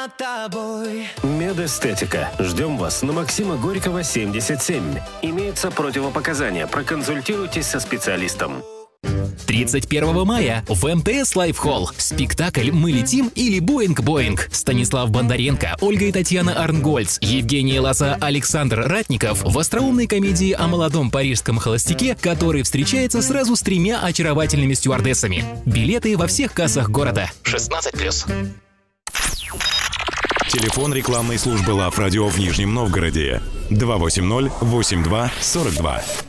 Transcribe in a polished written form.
над тобой. Медэстетика. Ждем вас на Максима Горького, 77. Имеются противопоказания. Проконсультируйтесь со специалистом. 31 мая в МТС Лайфхолл спектакль «Мы летим» или «Боинг-Боинг». Станислав Бондаренко, Ольга и Татьяна Арнгольц, Евгения Лоза, Александр Ратников в остроумной комедии о молодом парижском холостяке, который встречается сразу с 3 очаровательными стюардессами. Билеты во всех кассах города. 16+. Телефон рекламной службы Лав Радио в Нижнем Новгороде 280-82-42.